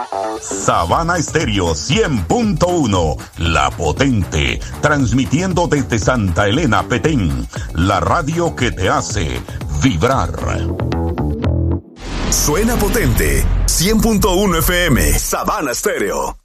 Sabana Estéreo 100.1, La Potente, transmitiendo desde Santa Elena, Petén, la radio que te hace vibrar. Suena potente, 100.1 FM, Sabana Estéreo.